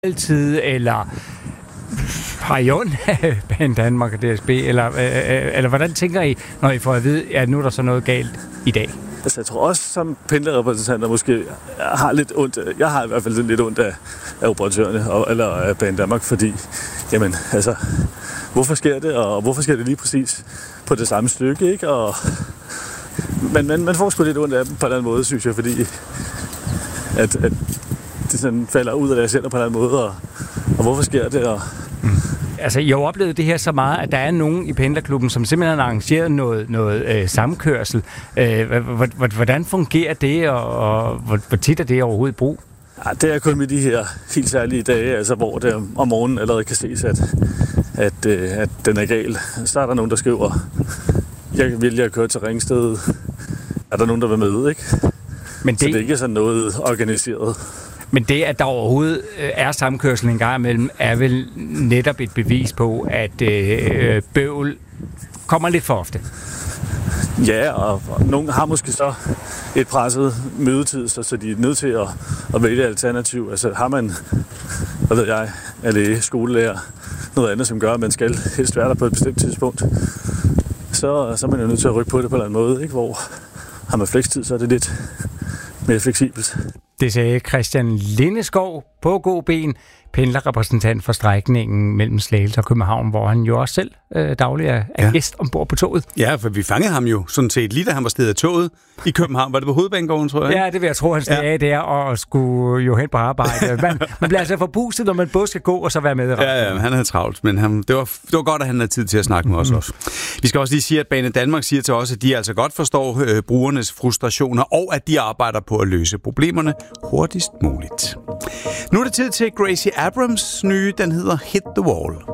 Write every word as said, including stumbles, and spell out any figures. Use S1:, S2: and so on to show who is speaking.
S1: altid, eller har I ondt af Banedanmark og D S B, eller, øh, eller hvordan tænker I, når I får at vide, at nu er der så noget galt i dag?
S2: Altså, jeg tror også, som pendlerrepræsentanter måske har lidt ondt, jeg har i hvert fald lidt ondt af, af operatørerne, eller af Banedanmark, fordi, jamen, altså, hvorfor sker det, og hvorfor sker det lige præcis på det samme stykke, ikke? Og, men man, man får sgu lidt ondt af dem på en eller anden måde, synes jeg, fordi at, at de sådan falder ud af deres hænder på en eller anden måde, og, og hvorfor sker det, og
S1: mm. Altså, jeg har oplevet det her så meget, at der er nogen i pendlerklubben, som simpelthen har arrangeret noget, noget øh, samkørsel. Øh, hvordan fungerer det, og, og hvor, hvor tit er det overhovedet i brug?
S2: Ja, det er kun med de her helt særlige dage, altså, hvor det om morgenen allerede kan ses, at, at, øh, at den er gal. Så er der nogen, der skriver, jeg vil jeg køre til Ringsted. Er der nogen, der vil med, ikke? Men det... Så det er ikke sådan noget organiseret.
S1: Men det, at der overhovedet er samkørsel en gang imellem, er vel netop et bevis på, at øh, bøvl kommer lidt for ofte.
S2: Ja, og, og nogen har måske så et presset mødetid, så, så de er nødt til at, at vælge alternativ. Altså har man, hvad ved jeg, er det skolelærer, noget andet, som gør, at man skal helst være der på et bestemt tidspunkt, så, så er man jo nødt til at rykke på det på en eller anden måde, ikke? Hvor har man flekstid, så er det lidt mere fleksibelt.
S1: Det sagde Christian Lindeskov på god ben, pendlerrepræsentant for strækningen mellem Slagelse og København, hvor han jo også selv øh, daglig er, er ja. gæst ombord på toget.
S3: Ja, for vi fangede ham jo sådan set lige da han var stedet af toget i København. Var det på Hovedbanegården, tror jeg?
S1: Ja, det vil jeg tro, han steg ja. af der og skulle jo hen på arbejde. Man, man bliver altså forpustet, når man både skal gå og så være med i
S3: ja, ja, han havde travlt, men han, det, var, det var godt, at han havde tid til at snakke med os også. Vi skal også lige sige, at Banedanmark siger til os, at de altså godt forstår øh, brugernes frustrationer, og at de arbejder på at løse problemerne hurtigst muligt. Nu er det tid til Gracie Abrams nye, den hedder Hit the Wall.